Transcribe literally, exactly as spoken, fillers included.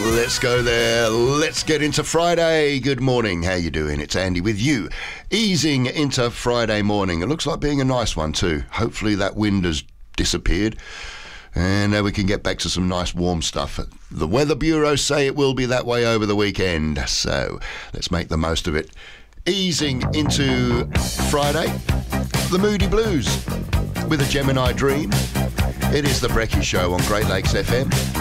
Let's go there. Let's get into Friday. Good morning. How you doing? It's Andy with you. Easing into Friday morning. It looks like being a nice one too. Hopefully that wind has disappeared and uh, we can get back to some nice warm stuff. The Weather Bureau say it will be that way over the weekend, so let's make the most of it. Easing into Friday, the Moody Blues with a Gemini Dream. It is the Brekkie Show on Great Lakes F M.